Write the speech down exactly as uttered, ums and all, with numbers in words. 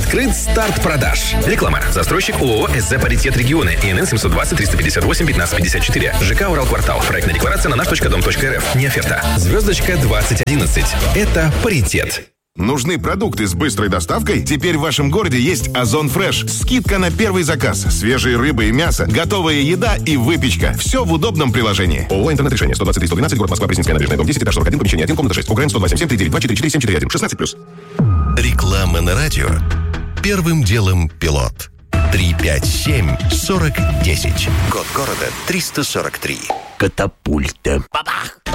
Открыт старт продаж. Реклама. Застройщик ООО СЗ «Паритет Регионы». ИНН семьсот двадцать триста пятьдесят восемь пятнадцать пятьдесят четыре. ЖК «Уралквартал». Проектная декларация на наш точка дом точка рф. Не оферта. Звездочка двадцать одиннадцать. Это «Паритет». Нужны продукты с быстрой доставкой? Теперь в вашем городе есть Озон Фреш. Скидка на первый заказ. Свежие рыба и мясо, готовая еда и выпечка. Все в удобном приложении. ООО «Интернет-решение». сто двадцать три сто двенадцать, город Москва, Пресненская набережная, дом десять, этаж сорок один, помещение один, комната шесть. УГРН сто два семь семь три девять два четыре четыре семь четыре один. шестнадцать плюс. Реклама на радио. Первым делом пилот. три пять семь сорок десять. Код города триста сорок три. Катапульта. Бабах!